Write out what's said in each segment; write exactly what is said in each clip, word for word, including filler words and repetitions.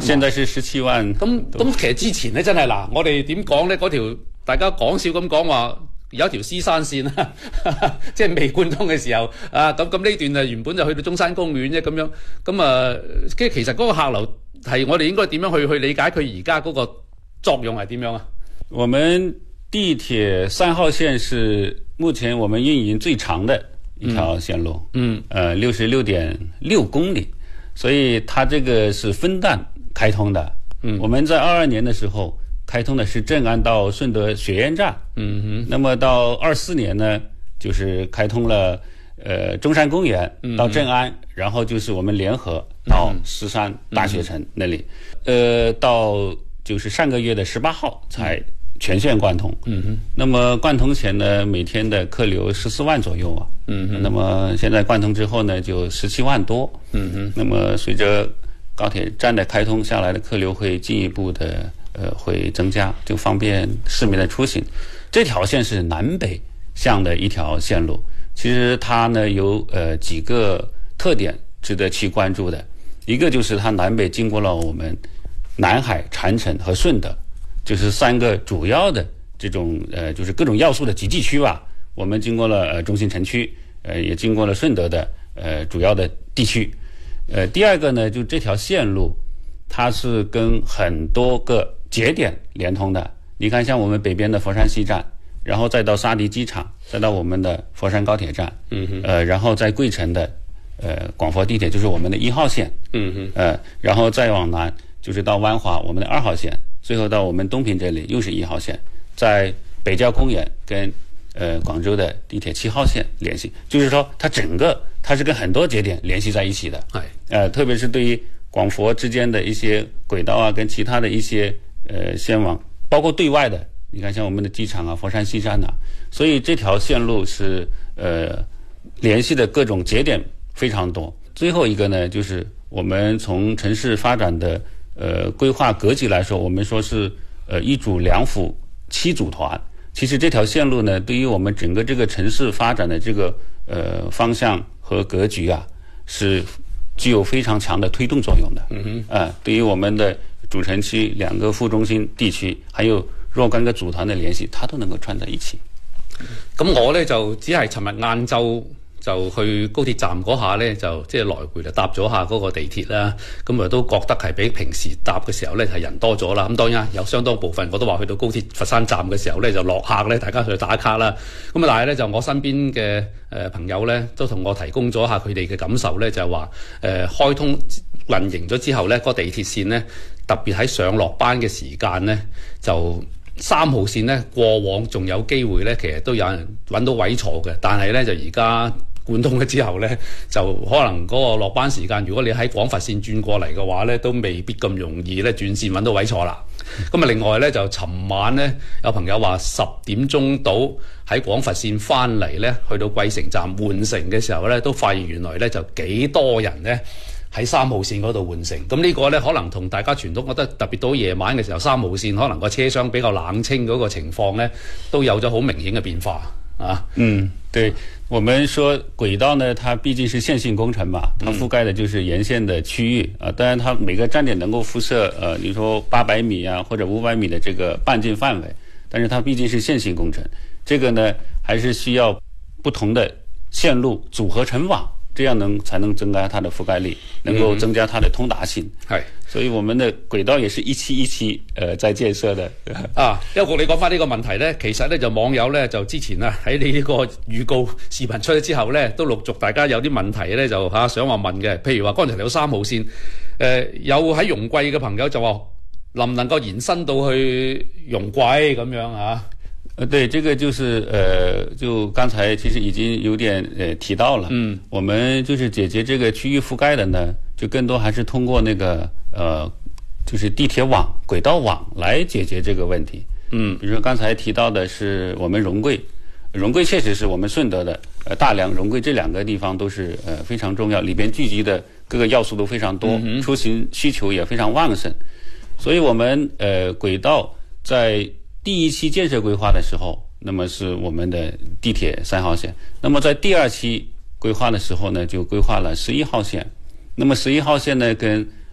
現在是十七萬。 咁咁其實之前咧真係嗱，我哋點講咧？嗰條大家講笑咁講話。有一條獅山線啊，即係未貫通嘅時候啊，咁咁呢段啊原本就去到中山公園啫，咁樣咁啊，即係其實嗰個客流係我哋應該點樣去去理解佢而家嗰個作用係點樣啊？ 我們地鐵三號線是目前我們運營最長的一條線路，嗯，呃，六十六點六公里，所以它這個是分段開通的。嗯，我們在二二年的時候。開通的是正安到順德學院站，嗯哼，那麼到二四年呢，就是開通了，呃，中山公園到正安，嗯、然後就是我們聯合到石山大學城那裡，嗯、呃，到就是上個月的十八號才全線貫通，嗯哼，那麼貫通前呢，每天的客流十四萬左右啊，嗯哼，那麼現在貫通之後呢，就十七萬多，嗯哼，那麼隨着高鐵站的開通下來的客流會進一步的。呃，會增加，就方便市民的出行。這條線是南北向的一條線路，其實它呢有呃幾個特點值得去關注的。一個就是它南北經過了我們南海、禪城和順德，就是三個主要的這種呃就是各種要素的集聚區吧。我們經過了呃中心城區，呃也經過了順德的呃主要的地區。呃，第二個呢，就這條線路，它是跟很多個節點連通的，你看像我們北邊的佛山西站，然後再到沙堤機場，再到我們的佛山高鐵站，嗯哼，呃，然後在桂城的呃廣佛地鐵就是我們的一號線，嗯哼，呃，然後再往南就是到灣華我們的二號線，最後到我們東平這裡又是一號線，在北郊公園跟呃廣州的地鐵七號線聯繫，就是說它整個它是跟很多節點聯繫在一起的，係，呃，特別是對於廣佛之間的一些軌道啊，跟其他的一些呃，線網包括對外的，你看像我們的機場啊、佛山西站啊，所以這條線路是呃聯繫的各種節點非常多。最後一個呢，就是我們從城市發展的呃規劃格局來說，我們說是呃一組兩輔七組團。其實這條線路呢，對於我們整個這個城市發展的這個呃方向和格局啊，是具有非常強的推動作用的。嗯哼，啊、呃，對於我們的主城區兩個副中心地區，還有若干個組團的聯繫，它都能夠串在一起。 咁我呢，就只係尋日晏晝就去高鐵站嗰下呢，就即係來回就搭咗下嗰個地鐵啦。咁啊都覺得係比平時搭嘅時候呢係人多咗啦。咁當然有相當部分我都話去到高鐵佛山站嘅時候呢就落客呢，大家去打卡啦。咁啊但係呢，就我身邊嘅誒朋友呢，都同我提供咗下佢哋嘅感受呢，就係話誒開通運營咗之後呢，個地鐵線呢，特別喺上落班嘅時間呢，就三號線呢，過往仲有機會呢，其實都有人揾到位坐嘅，但係呢，就而家貫通咗之後呢，就可能嗰個落班時間，如果你喺廣佛線轉過嚟嘅話呢，都未必咁容易呢轉線揾到位坐啦。咁啊，另外呢，就尋晚呢，有朋友話十點鐘到喺廣佛線翻嚟呢，去到桂城站換乘嘅時候呢，都發現原來呢，就幾多人呢喺三號線嗰度換乘。咁呢個呢，可能同大家傳統覺得特別到夜晚嘅時候，三號線可能個車廂比較冷清嗰個情況呢，都有咗好明顯嘅變化啊。 嗯，對，我們說軌道呢，它畢竟是線性工程嘛，它覆蓋的就是沿線的區域啊。當然，它每個站點能夠輻射呃，你說八百米啊或者五百米的這個半徑範圍，但是它畢竟是線性工程，這個呢還是需要不同的線路組合成網。這樣能才能增加它的覆蓋力，能夠增加它的通達性。係、嗯，所以我們的軌道也是一期一期呃在建設的。 啊，邱局你講翻呢個問題呢，其實呢，就網友呢，就之前啊喺你呢個預告視頻出咗之後呢，都陸續大家有啲問題呢，就嚇、啊、想話問嘅，譬如話剛才有三號線，誒、呃、有喺容桂嘅朋友就話能唔能夠延伸到去容桂咁樣啊？ 呃，對，這個就是呃，就剛才其實已經有點呃提到了。嗯，我們就是解決這個區域覆蓋的呢，就更多還是通過那個呃，就是地鐵網、軌道網來解決這個問題。嗯，比如說剛才提到的是我們容桂，容桂確實是我們順德的呃大良、容桂這兩個地方都是呃非常重要，裡邊聚集的各個要素都非常多，嗯、出行需求也非常旺盛，所以我們呃軌道在第一期建設規劃的時候，那麼是我們的地鐵三號線。那麼在第二期規劃的時候呢，就規劃了十一號線。那麼十一號線呢，跟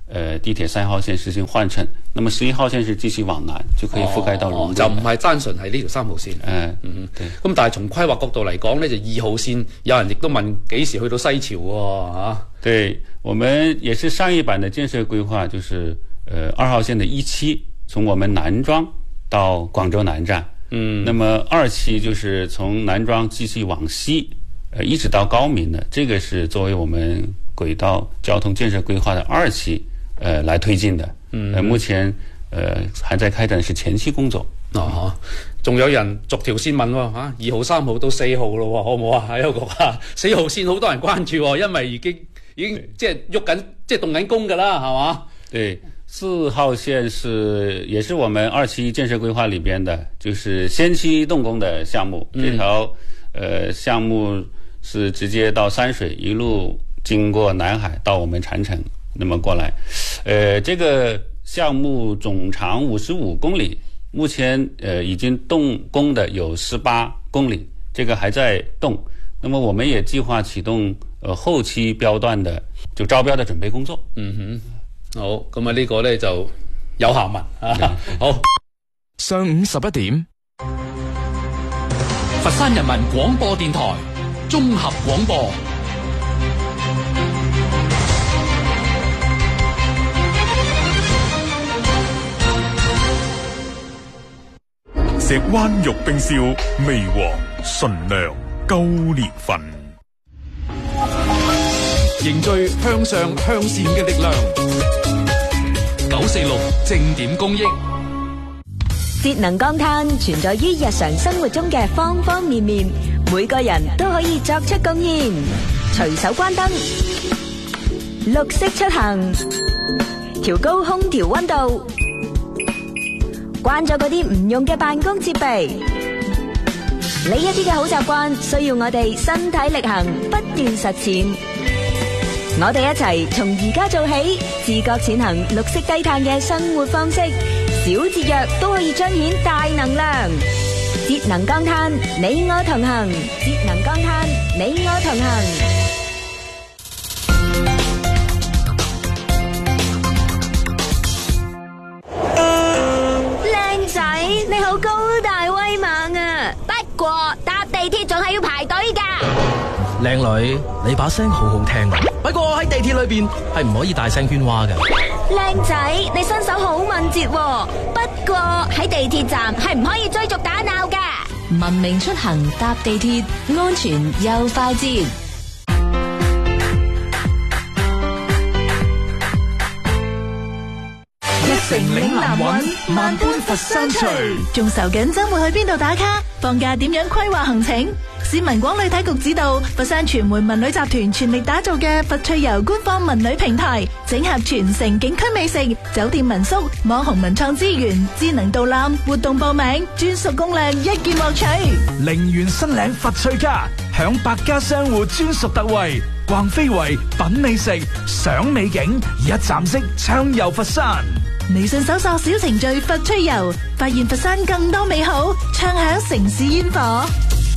呃地鐵三號線實行換乘，那麼十一號線是繼續往南，就可以覆蓋到龍崗、 哦哦。就唔係單純係呢條三號線。誒、 嗯，嗯，對。 咁但係從規劃角度嚟講呢，就二號線有人亦都問幾時去到西樵喎嚇。 對，我們也是上一版的建設規劃，就是呃二號線的一期，從我們南莊到廣州南站。嗯，那麼二期就是從南莊繼續往西，呃一直到高明的，這個是作為我們軌道交通建設規劃的二期，呃來推進的。嗯，呃目前呃還在開展是前期工作。 哦，仲有人逐條線問喎嚇，二號、三號到四號咯喎，好唔好啊？喺度講啊，四號線好多人關注喎，因為已經已經即係喐緊，即係動緊工㗎啦，係嘛？ 對。四號線是也是我們二期建設規劃裏邊的，就是先期動工的項目。嗯、這條呃項目是直接到山水，一路經過南海到我們禪城，那麼過來。呃，這個項目總長五十五公里，目前呃已經動工的有十八公里，這個還在動。那麼我們也計劃啟動呃後期標段的就招標的準備工作。 嗯哼。好，咁啊呢個咧就有下文啊。好， 上午十一點， 佛山人民廣播電台綜合廣播。 石灣玉冰燒，微黃純糧高年份， 凝聚向上向善嘅力量。九四六正點公益， 節能降碳存在於日常生活中嘅方方面面，每個人都可以作出貢獻。隨手關燈，綠色出行，調高空調溫度，關咗嗰啲唔用嘅辦公設備。呢一啲嘅好習慣需要我哋身體力行，不斷實踐。我哋一齊從而家做起，自覺踐行綠色低碳嘅生活方式，小節約都可以彰顯大能量。節能降碳，你我同行；節能降碳，你我同行。靚仔，你好高大威猛啊！不過搭地鐵仲係要排隊㗎。 靚女，你把聲好好聽啊！不過喺地鐵裏邊係唔可以大聲喧嘩㗎。 靚仔，你身手好敏捷喎，不過喺地鐵站係唔可以追逐打鬧㗎。文明出行搭地鐵，安全又快捷。 一城嶺南韻，萬般佛山趣。 仲愁緊周末去邊度打卡？放假點樣規劃行程？市民廣旅體局指導，佛山傳媒文旅集團全力打造嘅佛趣遊官方文旅平台，整合全城景區美食、酒店民宿、網紅文創資源、智能導覽、活動報名、專屬攻略，一鍵獲取。 陵園新嶺佛趣家，享百家商戶專屬特惠，逛非遺、品美食、賞美景，一站式暢遊佛山。 微信搜索小程序佛趣遊，發現佛山更多美好，暢享城市煙火。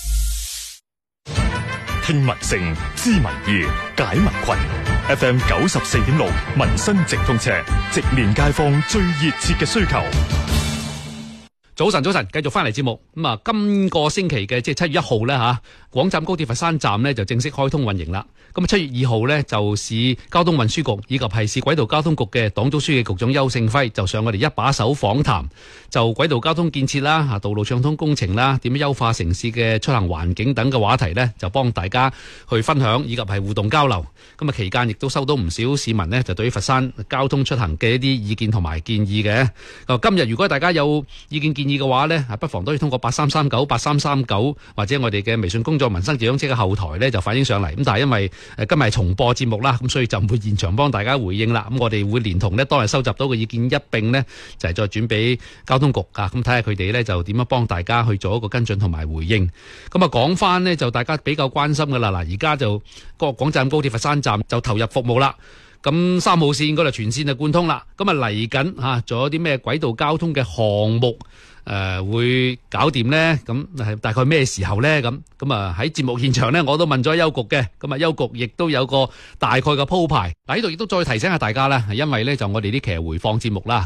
聽民聲，知民意，解民困。F M 九十四點六，民生直通車，直面街坊最熱切嘅需求。 早晨，早晨，繼續翻嚟節目。咁啊，今個星期嘅即係七月一號咧吓，廣湛高鐵佛山站呢就正式開通運營啦。咁啊，七月二號呢，就市交通運輸局以及係市軌道交通局嘅黨組書記局長邱勝輝就上我哋一把手訪談，就軌道交通建設啦、吓道路暢通工程啦、點樣優化城市嘅出行環境等嘅話題呢，就幫大家去分享以及係互動交流。咁啊，期間亦都收到唔少市民呢，就對於佛山交通出行嘅一啲意見同埋建議嘅。今日如果大家有意見建議嘅話呢，不妨都可以通過八三三九八三三九或者我哋嘅微信工作民生治安車嘅後台呢，就反映上嚟。咁但係因為誒今日係重播節目啦，咁所以就唔會現場幫大家回應啦。咁我哋會連同呢當日收集到嘅意見一併呢，就係再轉俾交通局啊，咁睇下佢哋呢就點樣幫大家去做一個跟進同埋回應。咁啊講翻呢，就大家比較關心㗎啦。嗱，而家就個廣湛高鐵佛山站就投入服務啦。咁三號線嗰度全線就貫通啦。咁啊嚟緊嚇，仲有啲咩軌道交通嘅項目？ 呃、會搞掂咧？咁係大概咩時候咧？咁咁啊喺節目現場咧，我都問咗邱局嘅，咁啊邱局亦都有個大概嘅鋪排。嗱，呢度亦都再提醒下大家啦，因為咧就我哋啲騎回放節目啦。